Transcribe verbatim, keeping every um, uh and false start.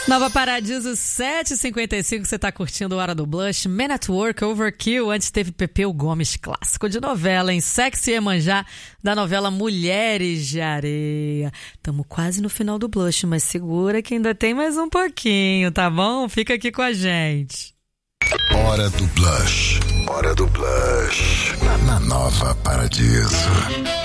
Nova Paradiso sete e cinquenta e cinco, você tá curtindo Hora do Blush. Man at Work, Overkill. Antes teve Pepeu Gomes, clássico de novela, em Sexy Iemanjá, da novela Mulheres de Areia. Tamo quase no final do Blush, mas segura que ainda tem mais um pouquinho, tá bom? Fica aqui com a gente. Hora do Blush. Hora do Blush. Na Nova Paradiso.